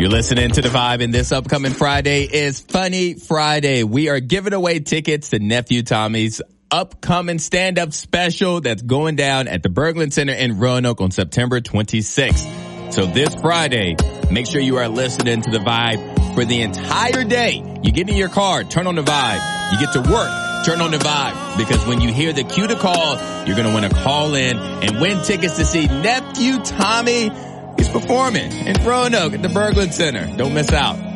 You're listening to The Vibe, and this upcoming Friday is Funny Friday. We are giving away tickets to Nephew Tommy's upcoming stand-up special that's going down at the Berglund Center in Roanoke on September 26th. So this Friday, make sure you are listening to The Vibe for the entire day. You get in your car, turn on The Vibe. You get to work, turn on The Vibe. Because when you hear the cue to call, you're going to want to call in and win tickets to see Nephew Tommy. He's performing in Roanoke at the Berglund Center. Don't miss out.